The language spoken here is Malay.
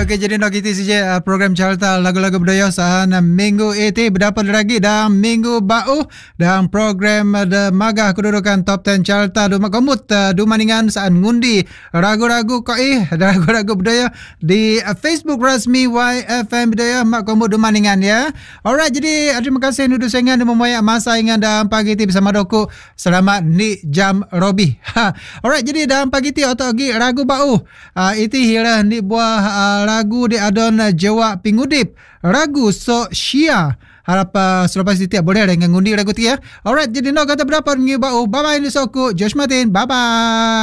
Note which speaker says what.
Speaker 1: Okey, jadi nak kita saja program carta lagu-lagu budaya sahan minggu itu berdapat lagi dalam minggu bau dalam program magah kedudukan top 10 carta duma komut dumaningan saat ngundi ragu-ragu koi ragu-ragu budaya di Facebook rasmi YFM Budaya mak komut dumaningan ya. Alright, jadi terima kasih nudu sengan memoyak masa ingan dalam pagi ti bersama doku selamat ni jam Robi. Alright, jadi dalam pagi ti otak lagi ragu bau itu hira ni buah lagu di adon Jawa Pingudip ragu so Syia harap selepas itu boleh dengan ngundi lagu tu ya. Alright, jadi nak kata berapa ni bau. Bye bye ni soku Josh Martin. Bye bye.